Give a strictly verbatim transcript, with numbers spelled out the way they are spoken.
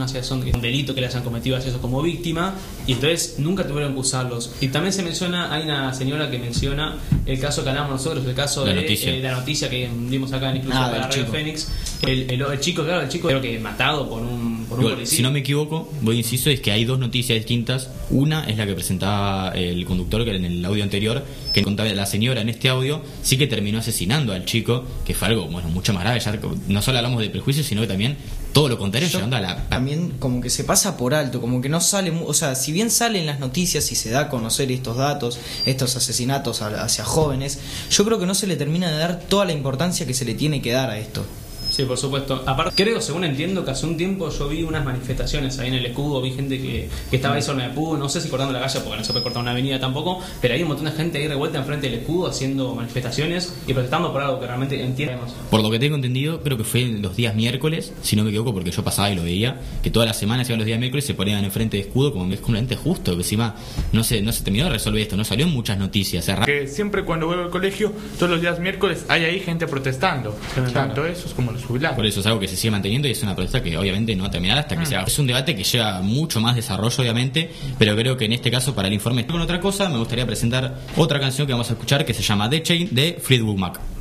son un delito que le hayan cometido a ellos como víctima, y entonces nunca tuvieron que usarlos. Y también se menciona, hay una señora que menciona el caso que hablamos nosotros, el caso la de noticia. Eh, la noticia que dimos acá incluso ah, para Radio chico. Fénix, el, el, el chico, claro, el chico creo que matado por un, por un Igual, policía. si no me equivoco, voy inciso, es que hay dos noticias distintas. Una es la que presentaba el conductor, que era en el audio anterior, que contaba la señora en este audio, sí que terminó asesinando al chico, que fue algo, bueno, mucho más grave. Ya no solo hablamos de prejuicios, sino que también todo lo contrario, Yo llevando a la... También como que se pasa por alto, como que no sale, o sea, si bien salen las noticias y se da a conocer estos datos, estos asesinatos hacia jóvenes, yo creo que no se le termina de dar toda la importancia que se le tiene que dar a esto. Sí, por supuesto. Aparte, creo, según entiendo, que hace un tiempo yo vi unas manifestaciones ahí en el escudo, vi gente que, que estaba ahí sobre el pudo, no sé si cortando la calle, porque no se puede cortar una avenida tampoco, pero hay un montón de gente ahí revuelta enfrente del escudo haciendo manifestaciones y protestando por algo que realmente entiendemos. Por lo que tengo entendido, creo que fue los días miércoles, si no me equivoco, porque yo pasaba y lo veía, que todas las semanas iban los días miércoles, se ponían enfrente del escudo, como es completamente justo, que encima no se, no se terminó de resolver esto, no salió en muchas noticias. Cerra... Que siempre cuando vuelvo al colegio, todos los días miércoles hay ahí gente protestando, claro. Tanto esos como los jubilados. Por eso es algo que se sigue manteniendo y es una protesta que obviamente no va a terminar hasta que mm. sea. Es un debate que lleva mucho más desarrollo, obviamente, pero creo que en este caso, para el informe con otra cosa, me gustaría presentar otra canción que vamos a escuchar que se llama The Chain de Fleetwood Mac.